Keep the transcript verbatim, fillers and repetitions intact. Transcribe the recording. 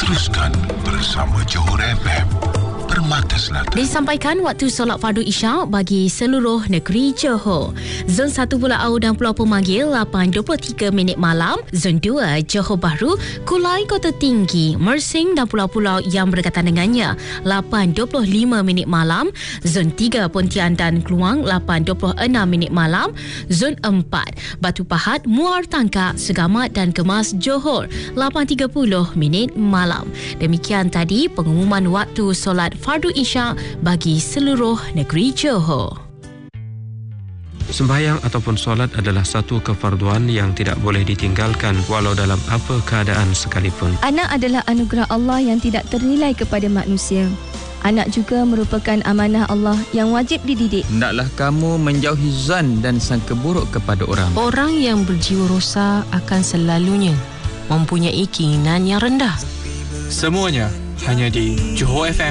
Teruskan bersama Johor F M, Permata Selatan. Disampaikan waktu solat fardu isyak bagi seluruh negeri Johor. Zon satu Pulau dan Pulau Pemanggil lapan dua puluh tiga minit malam. Zon dua Johor Bahru, Kulai Kota Tinggi, Mersing dan pulau-pulau yang berdekatan dengannya lapan dua puluh lima minit malam. Zon tiga Pontian dan Kluang lapan dua puluh enam minit malam. Zon empat Batu Pahat, Muar Tangkak, Segamat dan Kemas Johor lapan tiga puluh minit malam. Demikian tadi pengumuman waktu solat fardu isyak bagi seluruh negeri Johor. Sembahyang ataupun solat adalah satu kefarduan yang tidak boleh ditinggalkan walau dalam apa keadaan sekalipun. Anak adalah anugerah Allah yang tidak ternilai kepada manusia. Anak juga merupakan amanah Allah yang wajib dididik. Hendaklah kamu menjauhi zan dan sangka buruk kepada orang. Orang yang berjiwa rosak akan selalunya mempunyai keinginan yang rendah. Semuanya hanya di Johor F M